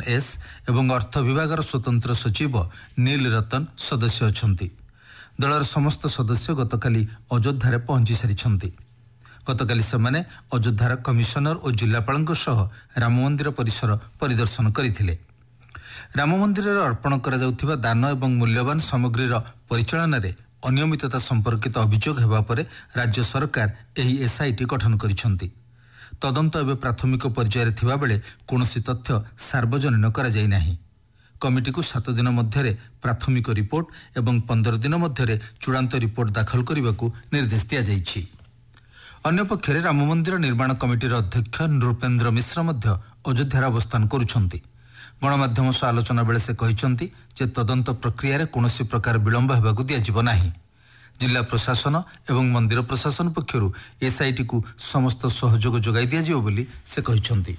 S एवं अर्थ विभागर स्वतंत्र सचिव नील रतन सदस्य अछंती। दलर समस्त सदस्य गतकाली अयोध्या पहुंची सारी। गतकाली सेमाने अयोध्यार कमिशनर और जिलापाल राम मंदिर परिसर परिदर्शन करथिले। राम मंदिर अर्पण करा जाउथिबा दान एवं मूल्यवान सामग्री परिचालन रे अनियमितता संपर्कित अभियोग हेबा परे राज्य सरकार एही एसआईटी गठन करिसंती। तदंत एवं प्राथमिक पर्यायर थिबा बेले कोनोसी तथ्य सार्वजनीन करा जाय नाही। कमिटी को 7 दिन मध्यरे प्राथमिक रिपोर्ट एवं 15 दिन मध्यरे चूड़ांत रिपोर्ट दाखल करने निर्देश दिया जायछि। अन्य पक्षरे राम मंदिर निर्माण कमिटीर अध्यक्ष नृपेंद्र मिश्र मध्य अयोध्यार अवस्थान करुछंती। गणमाध्यम सह आलोचना बेले से कहिसंती जे तदंत प्रक्रिया रे कोनोसी प्रकार विलंब हेबाकु दियाजिबो नाही। जिला प्रशासन एवं मंदिर प्रशासन पक्षरु एसआईटी को समस्त सहयोग जोगाई दियाजिबो बोली से कहिसंती।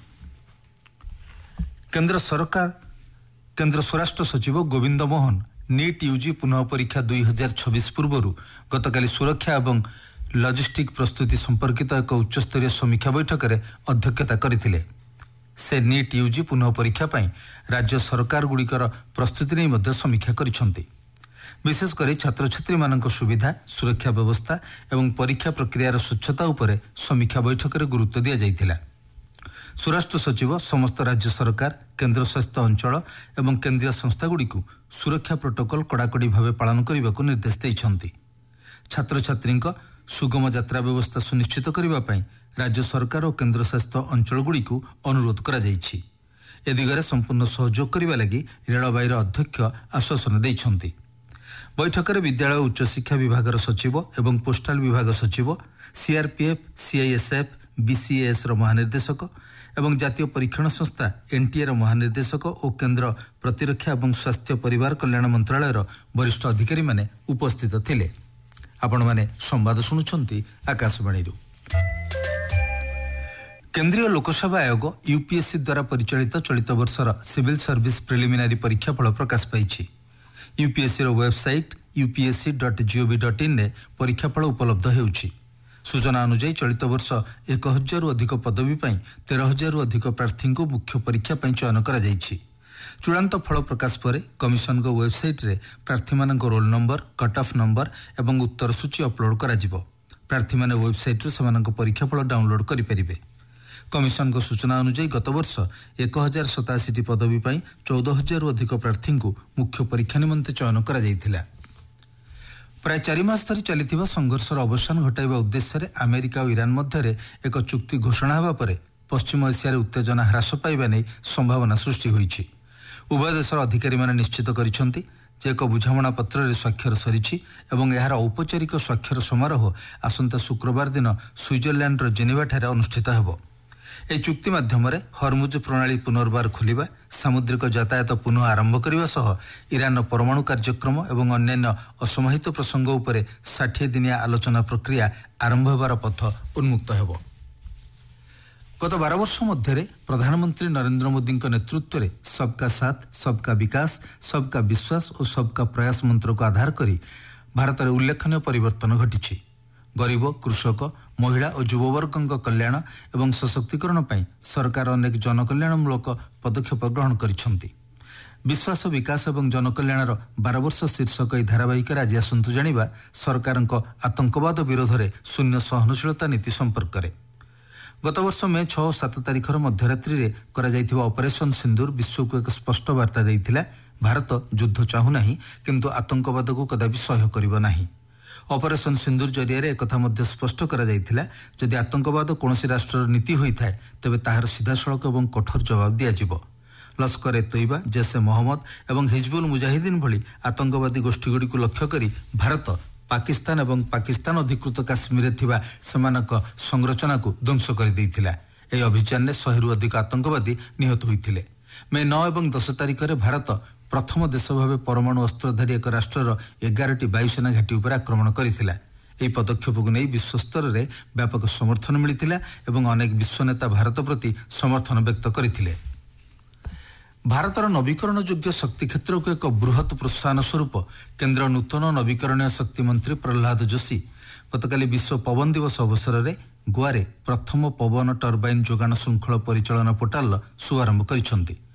केंद्र स्वराष्ट्र सचिव गोविंद मोहन नीट यूजी पुनः परीक्षा 2026 पूर्व गतकाली सुरक्षा एवं लॉजिस्टिक प्रस्तुति संपर्कित एक उच्चस्तरीय समीक्षा बैठक में अध्यक्षता करथिले। से नीट यूजी पुनः परीक्षा पाई राज्य सरकार गुड़िकर प्रस्तुति नहीं मध्य समीक्षा करिसंती। विशेषकर छात्र छात्री मानक सुविधा सुरक्षा व्यवस्था एवं परीक्षा प्रक्रियार स्वच्छता उपरे समीक्षा बैठक में गुरुत्व दिया जाइथिला। स्वराष्ट्र सचिव समस्त राज्य सरकार केंद्र शासित अंचल एवं केंद्रीय संस्थागुड़ी सुरक्षा प्रोटोकॉल कड़ाकड़ी भाव पालन करने को निर्देश देइछंती। छात्र छात्री सुगम यात्रा व्यवस्था सुनिश्चित करने राज्य सरकार और केंद्र शासित अंचलगुड़ी अनुरोध करा जाइछि। ए दिगरे संपूर्ण सहयोग करने लगी रेलवाईर अध्यक्ष आश्वासन देइछंती। बैठक में विद्यालय उच्च शिक्षा विभाग सचिव एवं पोस्टाल विभाग सचिव सीआरपीएफ सीआईएसएफ बीसीएस महानिर्देशक एवं जातीय परीक्षण संस्था एनटीए महानिर्देशक और केंद्र प्रतिरक्षा एवं स्वास्थ्य परिवार कल्याण मंत्रालय वरिष्ठ अधिकारी माने उपस्थित थिले। आपण माने संवाद सुनुछंती आकाशवाणी। केंद्रीय लोकसेवा आयोग यूपीएससी द्वारा परिचालित चलित वर्षर सिविल सर्विस प्रिलिमिनारी परीक्षा फल प्रकाश पाइछि। यूपीएससी वेबसाइट upsc.gov.in ने परीक्षा फल उपलब्ध हेउछि। सूचना अनुसार चलित वर्ष 1000 अधिक पदवी 13,000 अधिक प्रार्थी को मुख्य परीक्षा चयन करा जाइछि। चूड़ांत फल प्रकाश पर कमिशन को वेबसाइट रे प्रार्थी मान roll number cut off number एवं उत्तर सूची अपलोड करा जिवो। प्रार्थी माने वेबसाइट रो समान परीक्षा फल डाउनलोड करि परिबे। कमिशन को सूचना अनुसार गत वर्ष 1087 पदवी 14,000 अधिक प्रार्थी को मुख्य परीक्षा निमंते चयन करा जाइथिला। प्राय 4 मास धरी चली संघर्षर अवसान घटाइबा उद्देश्य अमेरिका और ईरान मध्य एक चुक्ति घोषणा होगा पर पश्चिम एशियार उत्तेजना ह्रास पाइबा नहीं संभावना सृष्टि होइछि। उभय देशर अधिकारी माने निश्चित करिसंती जे एक बुझामणा पत्र स्वाक्षर सरिछि एवं यार औपचारिक स्वाक्षर समारोह आसंता शुक्रवार दिन स्विट्जरलैंड जेनेवा ठारे अनुष्ठित हेबो। ए चुक्ति माध्यम हरमुज प्रणाली पुनर्बार खोलिबा सामुद्रिक यातायात पुनः आरंभ करने सह ईरान परमाणु कार्यक्रम एवं अन्यान्य असमाहित प्रसंग उपरे 60 दिनिया आलोचना प्रक्रिया आरंभ होबार पथ उन्मुक्त हेबो। गत 12 वर्ष मध्य प्रधानमंत्री नरेंद्र मोदी नेतृत्व में सबका साथ सबका विकास सबका विश्वास और सबका प्रयास मंत्र को आधार करी भारत में उल्लेखनीय परिवर्तन घटी। गरीब कृषक महिला और युववर्ग कल्याण एवं सशक्तिकरण पर सरकार अनेक जनकल्याणमूलक पदक्षेप ग्रहण करिसंती। विश्वास विकास एवं जनकल्याणर 12 वर्ष शीर्षक यह धारावाहिक आज आसतु जानिबा सरकार आतंकवाद विरोध में शून्य सहनशीलता नीति संपर्क में। गत वर्ष मे 6 और 7 तारिखर मध्यरात्रि रे करा जाइथिबा ऑपरेशन सिंदूर विश्व को एक स्पष्ट वार्ता देइथिला। भारत युद्ध चाहू नाही किंतु आतंकवाद को कदापि सहयोग करिबो नाही। ऑपरेशन सिंदूर जरिया एक मध्य स्पष्ट करा जाइथिला जदि आतंकवाद कौनसी राष्ट्र नीति होता है तेबे ताहार सीधासड़क एवं कठोर जवाब दियाजिबो। लश्कर ए तोयबा जैसे मोहम्मद एवं हिजबुल मुजाहिदीन भली आतंकवादी गोष्ठीगुड़ी को लक्ष्य करी भारत पाकिस्तान एवं पाकिस्तान अधिकृत काश्मीर थिबा सेमानक संरचना को ध्वंस कर देइथिला। एही अभियान में 100 रु अधिक आतंकवादी निहत होइथिले। मे 9 और 10 तारिख में भारत प्रथम देश भाव परमाणु अस्त्रधारी एक राष्ट्रर 11टी वायुसेना घाटी उपर आक्रमण करथिला। एही पदक्षेप को नहीं विश्व स्तर में व्यापक समर्थन मिलिथिला एवं अनेक विश्व नेता भारत प्रति समर्थन व्यक्त करथिले। भारतर नवीकरण योग्य शक्ति क्षेत्र को एक बृहत प्रोत्साहन स्वरूप केंद्र नूतन नवीकरणीय शक्ति मंत्री प्रहलाद जोशी गतकाली विश्व पवन दिवस अवसर में गोवा प्रथम पवन टर्बाइन जोगाण श्रृंखल परिचालन पोर्टाल शुभारंभ करिसंती।